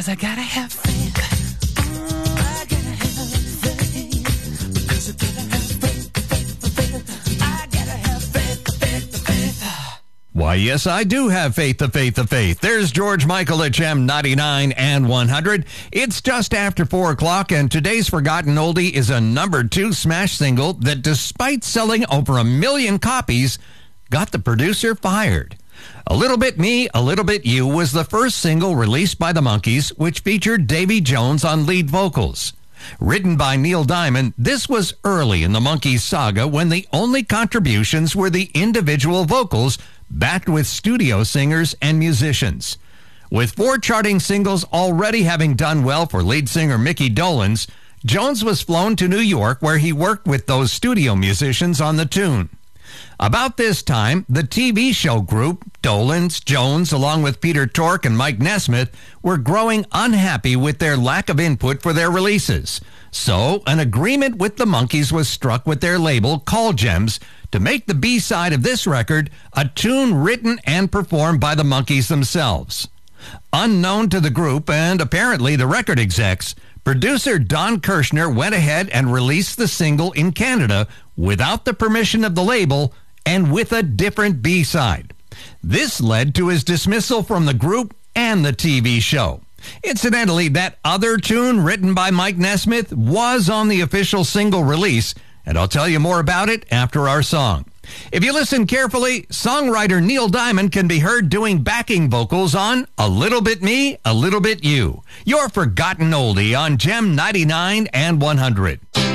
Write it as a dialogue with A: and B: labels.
A: 'cause I gotta have faith. I gotta have faith. Because I gotta have faith. I gotta have faith.
B: Why, yes, I do have faith, the faith, the faith. There's George Michael at Gem 99 and 100. It's just after 4 o'clock, and today's Forgotten Oldie is a number 2 smash single that, despite selling over 1 million copies, got the producer fired. A Little Bit Me, A Little Bit You was the first single released by the Monkees, which featured Davy Jones on lead vocals. Written by Neil Diamond, this was early in the Monkees saga when the only contributions were the individual vocals, backed with studio singers and musicians. With 4 charting singles already having done well for lead singer Mickey Dolenz, Jones was flown to New York where he worked with those studio musicians on the tune. About this time, the TV show group, Dolenz, Jones, along with Peter Tork and Mike Nesmith, were growing unhappy with their lack of input for their releases. So, an agreement with the Monkees was struck with their label, Call Gems, to make the B-side of this record a tune written and performed by the Monkees themselves. Unknown to the group and apparently the record execs, producer Don Kirshner went ahead and released the single in Canada without the permission of the label and with a different B-side. This led to his dismissal from the group and the TV show. Incidentally, that other tune written by Mike Nesmith was on the official single release, and I'll tell you more about it after our song. If you listen carefully, songwriter Neil Diamond can be heard doing backing vocals on A Little Bit Me, A Little Bit You. Your Forgotten Oldie on Gem 99 and 100.